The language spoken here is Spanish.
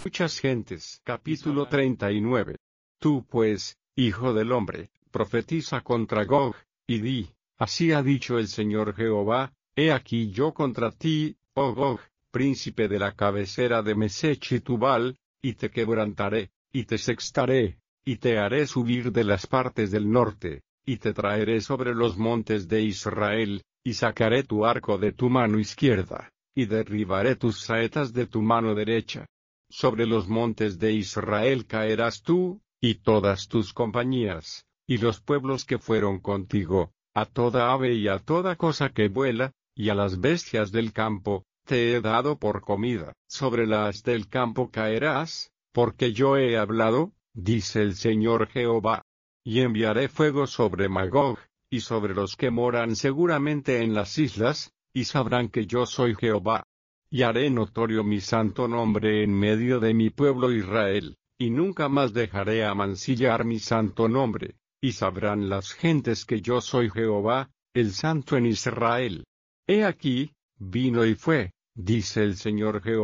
muchas gentes. Capítulo 39. Tú pues, hijo del hombre, profetiza contra Gog, y di, así ha dicho el Señor Jehová, he aquí yo contra ti, oh Gog, príncipe de la cabecera de Mesech y Tubal, y te quebrantaré, y te sextaré, y te haré subir de las partes del norte, y te traeré sobre los montes de Israel, y sacaré tu arco de tu mano izquierda, y derribaré tus saetas de tu mano derecha. Sobre los montes de Israel caerás tú, y todas tus compañías, y los pueblos que fueron contigo, a toda ave y a toda cosa que vuela, y a las bestias del campo, te he dado por comida. Sobre las del campo caerás, porque yo he hablado, dice el Señor Jehová. Y enviaré fuego sobre Magog, y sobre los que moran seguramente en las islas, y sabrán que yo soy Jehová. Y haré notorio mi santo nombre en medio de mi pueblo Israel, y nunca más dejaré amancillar mi santo nombre, y sabrán las gentes que yo soy Jehová, el santo en Israel. He aquí, vino y fue, dice el Señor Jehová.